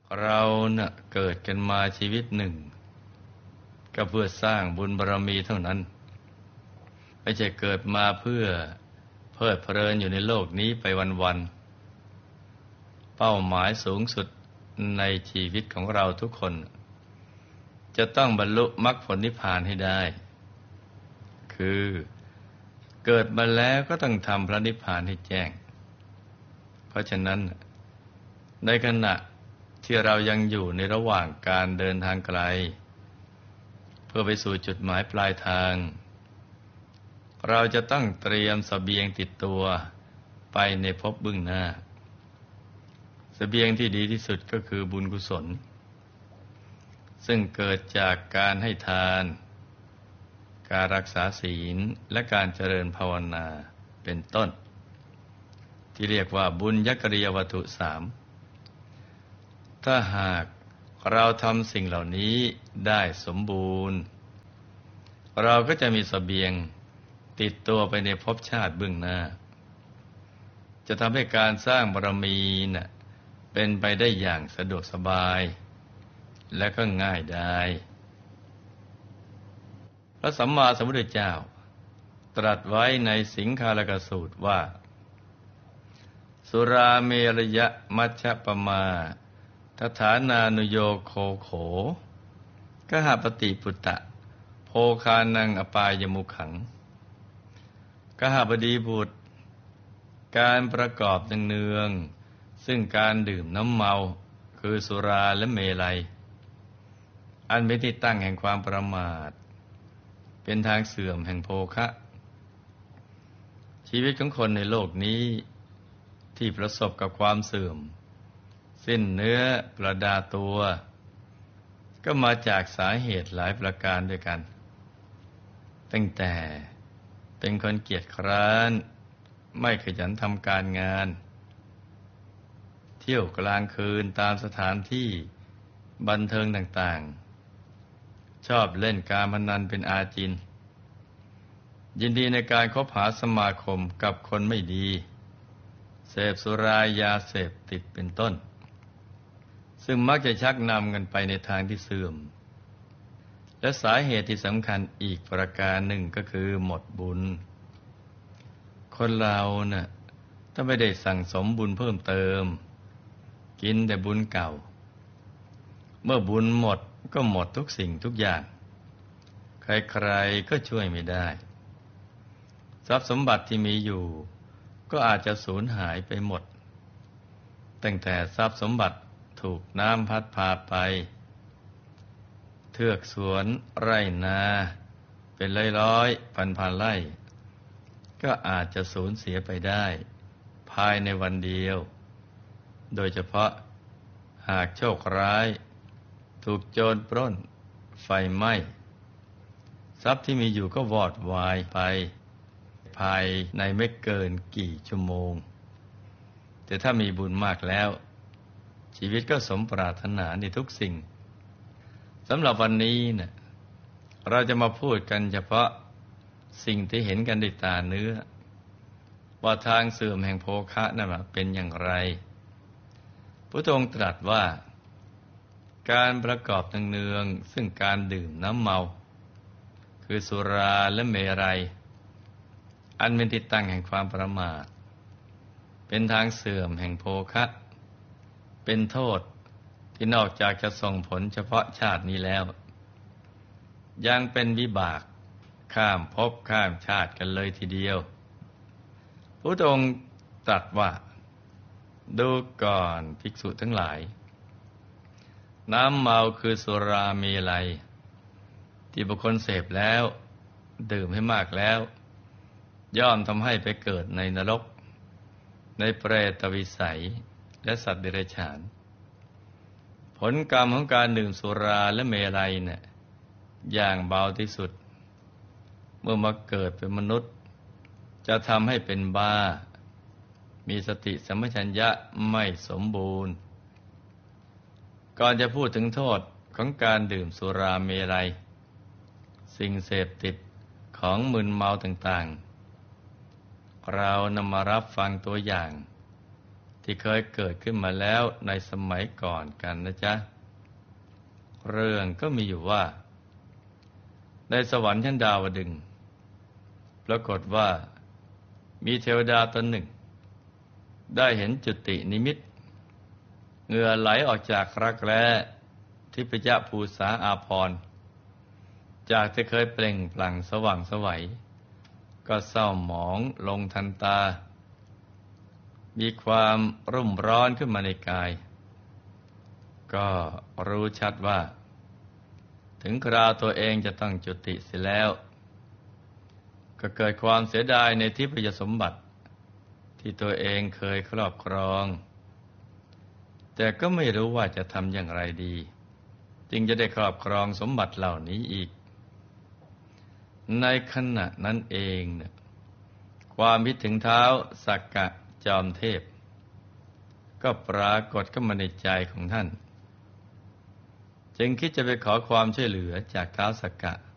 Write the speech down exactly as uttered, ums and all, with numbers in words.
เราเน่ะเกิดกันมาชีวิตหนึ่งก็เพื่อสร้างบุญบารมีเท่านั้นไม่ใช่เกิดมาเพื่อเพลิดเพลินอยู่ในโลกนี้ไปวันๆเป้าหมายสูงสุดในชีวิตของเราทุกคนจะต้องบรรลุมรรคผลนิพพานให้ได้คือเกิดมาแล้วก็ต้องทำพระนิพพานให้แจ้งเพราะฉะนั้นในขณะที่เรายังอยู่ในระหว่างการเดินทางไกลเพื่อไปสู่จุดหมายปลายทางเราจะต้องเตรียมเสบียงติดตัวไปในภพเบื้องหน้าเสบียงที่ดีที่สุดก็คือบุญกุศลซึ่งเกิดจากการให้ทานการรักษาศีลและการเจริญภาวนาเป็นต้นที่เรียกว่าบุญญกริยวัตถุสามถ้าหากเราทำสิ่งเหล่านี้ได้สมบูรณ์เราก็จะมีเสบียงติดตัวไปในภพชาติเบื้องหน้าจะทำให้การสร้างบารมีน่ะเป็นไปได้อย่างสะดวกสบายและก็ง่ายได้พระสัมมาสัมพุทธเจ้าตรัสไว้ในสิงคาลกสูตรว่าสุราเมรยมัชฌปมาทฐานานุโยโคโขกหปฏิปุตตะโภคานังอปายมุขังกหบดีบุตรการประกอบเนืองๆซึ่งการดื่มน้ำเมาคือสุราและเมลัยอันเป็นที่ตั้งแห่งความประมาทเป็นทางเสื่อมแห่งโภคะชีวิตของคนในโลกนี้ที่ประสบกับความเสื่อมสิ้นเนื้อประดาตัวก็มาจากสาเหตุหลายประการด้วยกันตั้งแต่เป็นคนเกียจคร้านไม่ขยันทำการงานเที่ยวกลางคืนตามสถานที่บันเทิงต่างๆชอบเล่นการพนันเป็นอาจินยินดีในการคบหาสมาคมกับคนไม่ดีเสพสุรายาเสพติดเป็นต้นซึ่งมักจะชักนำกันไปในทางที่เสื่อมและสาเหตุที่สำคัญอีกประการหนึ่งก็คือหมดบุญคนเราน่ะถ้าไม่ได้สั่งสมบุญเพิ่มเติมกินแต่บุญเก่าเมื่อบุญหมดก็หมดทุกสิ่งทุกอย่างใครๆก็ช่วยไม่ได้ทรัพย์สมบัติที่มีอยู่ก็อาจจะสูญหายไปหมดตั้งแต่ทรัพย์สมบัติถูกน้ำพัดพาไปเทือกสวนไร่นาเป็นร้อยๆพันๆไร่ก็อาจจะสูญเสียไปได้ภายในวันเดียวโดยเฉพาะหากโชคร้ายถูกโจรปล้นไฟไหม้ทรัพย์ที่มีอยู่ก็วอดวายไปภายในไม่เกินกี่ชั่วโมงแต่ถ้ามีบุญมากแล้วชีวิตก็สมปรารถนาในทุกสิ่งสำหรับวันนี้นะเราจะมาพูดกันเฉพาะสิ่งที่เห็นกันด้วยตาเนื้อว่าทางเสื่อมแห่งโภคะนั้นเป็นอย่างไรพระองค์ตรัสว่าการประกอบเนืองๆซึ่งการดื่มน้ำเมาคือสุราและเมรัยอันเป็นที่ตั้งแห่งความประมาทเป็นทางเสื่อมแห่งโภคะเป็นโทษที่นอกจากจะส่งผลเฉพาะชาตินี้แล้วยังเป็นวิบากข้ามภพข้ามชาติกันเลยทีเดียวพระองค์ตรัสว่าดูก่อนภิกษุทั้งหลายน้ำเมาคือสุราเมลัยที่บุคคลเสพแล้วดื่มให้มากแล้วย่อมทำให้ไปเกิดในนรกในเปรตวิสัยและสัตว์เดรัจฉานผลกรรมของการดื่มสุราและเมลัยเนี่ยอย่างเบาที่สุดเมื่อมาเกิดเป็นมนุษย์จะทำให้เป็นบ้ามีสติสัมปชัญญะไม่สมบูรณ์ก่อนจะพูดถึงโทษของการดื่มสุราเมลัยสิ่งเสพติดของมึนเมาต่างๆเรานำมารับฟังตัวอย่างที่ที่เคยเกิดขึ้นมาแล้วในสมัยก่อนกันนะจ๊ะเรื่องก็มีอยู่ว่าในสวรรค์ชั้นดาวดึงส์ปรากฏว่ามีเทวดาตนหนึ่งได้เห็นจุตินิมิตเหงื่อไหลออกจากรักแร้ทิพยภูษาอาภรณ์จากที่เคยเปล่งปลั่งสว่างไสวก็เศร้าหมองลงทันตามีความรุ่มร้อนขึ้นมาในกายก็รู้ชัดว่าถึงคราวตัวเองจะต้องจุติเสียแล้วก็เกิดความเสียดายในทิพยสมบัติที่ตัวเองเคยครอบครองแต่ก็ไม่รู้ว่าจะทำอย่างไรดีจึงจะได้ครอบครองสมบัติเหล่านี้อีกในขณะนั้นเองเนี่ยความคิดถึงเท้าสักกะจอมเทพก็ปรากฏขึ้นมาในใจของท่านจึงคิดจะไปขอความช่วยเหลือจากท้าวสักกะ